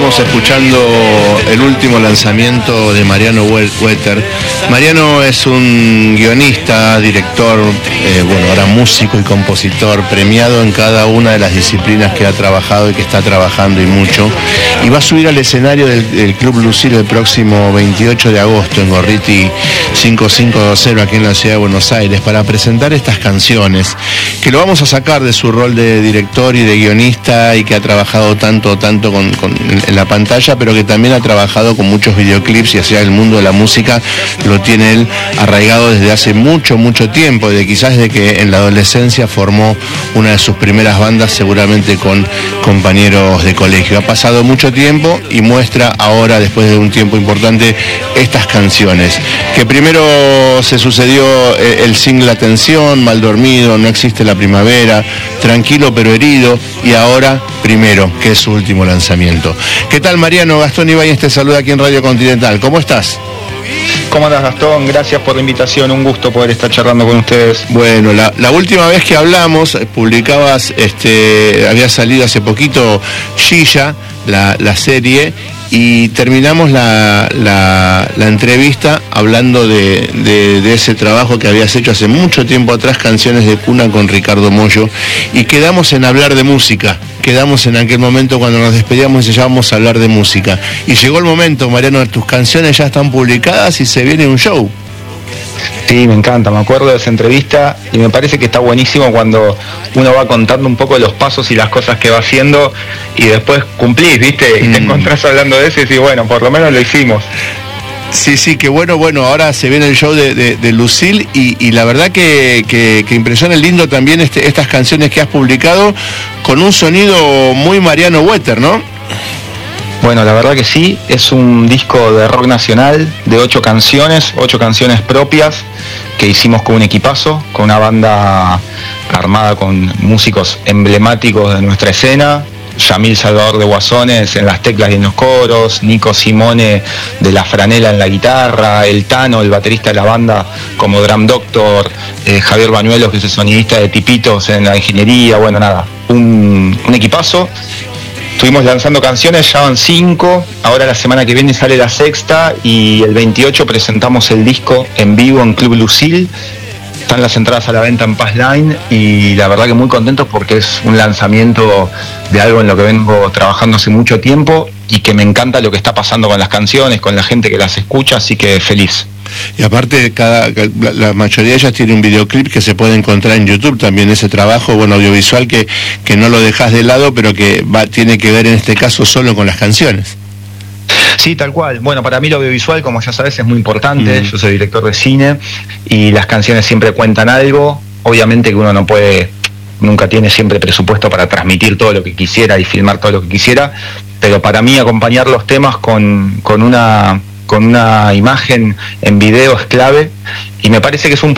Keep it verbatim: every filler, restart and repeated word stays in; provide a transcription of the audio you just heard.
Estamos escuchando el último lanzamiento de Mariano Wetter. Mariano es un guionista, director, eh, bueno, ahora músico y compositor, premiado en cada una de las disciplinas que ha trabajado y que está trabajando y mucho. Y va a subir al escenario del, del Club Lucil el próximo veintiocho de agosto en Gorriti cinco cinco dos cero aquí en la ciudad de Buenos Aires para presentar estas canciones, que lo vamos a sacar de su rol de director y de guionista y que ha trabajado tanto, tanto con, con, en la pantalla, pero que también ha trabajado con muchos videoclips y hacia el mundo de la música lo tiene él arraigado desde hace mucho, mucho tiempo, de quizás desde que en la adolescencia formó una de sus primeras bandas, seguramente con compañeros de colegio. Ha pasado mucho tiempo y muestra ahora, después de un tiempo importante, estas canciones, que primero se sucedió el single Atención, Mal Dormido, No Existe la Primavera, Tranquilo pero Herido, y ahora Primero, que es su último lanzamiento. ¿Qué tal, Mariano? Gastón Ibáñez te saluda aquí en Radio Continental. ¿Cómo estás? ¿Cómo andas, Gastón? Gracias por la invitación, un gusto poder estar charlando con ustedes. Bueno, la, la última vez que hablamos, publicabas, este, había salido hace poquito Gilla, la, la serie, y terminamos la, la, la entrevista hablando de, de, de ese trabajo que habías hecho hace mucho tiempo atrás, Canciones de Cuna con Ricardo Mollo, y quedamos en hablar de música. Quedamos en aquel momento cuando nos despedíamos y ya vamos a hablar de música. Y llegó el momento, Mariano, tus canciones ya están publicadas y se viene un show. Sí, me encanta, me acuerdo de esa entrevista y me parece que está buenísimo cuando uno va contando un poco los pasos y las cosas que va haciendo y después cumplís, ¿viste? Y mm. te encontrás hablando de eso y decís, bueno, por lo menos lo hicimos. Sí, sí, qué bueno, bueno, ahora se viene el show de, de, de Lucil y, y la verdad que, que, que impresiona lindo también este, estas canciones que has publicado con un sonido muy Mariano Wetter, ¿no? Bueno, la verdad que sí, es un disco de rock nacional de ocho canciones, ocho canciones propias que hicimos con un equipazo, con una banda armada con músicos emblemáticos de nuestra escena. Yamil Salvador de Guasones en las teclas y en los coros, Nico Simone de La Franela en la guitarra, El Tano, el baterista de la banda como Drum Doctor, eh, Javier Bañuelos, que es el sonidista de Tipitos en la ingeniería, bueno, nada, un, un equipazo. Estuvimos lanzando canciones, ya van cinco, ahora la semana que viene sale la sexta y el veintiocho presentamos el disco en vivo en Club Lucil. Están las entradas a la venta en Pass Line y la verdad que muy contentos porque es un lanzamiento de algo en lo que vengo trabajando hace mucho tiempo y que me encanta lo que está pasando con las canciones, con la gente que las escucha, así que feliz. Y aparte, cada, la mayoría de ellas tiene un videoclip que se puede encontrar en YouTube también, ese trabajo, bueno, audiovisual que, que no lo dejas de lado, pero que va, tiene que ver en este caso solo con las canciones. Sí, tal cual. Bueno, para mí lo audiovisual, como ya sabes, es muy importante. Mm. Yo soy director de cine y las canciones siempre cuentan algo. Obviamente que uno no puede, nunca tiene siempre presupuesto para transmitir todo lo que quisiera y filmar todo lo que quisiera, pero para mí acompañar los temas con, con una... con una imagen en video es clave y me parece que es un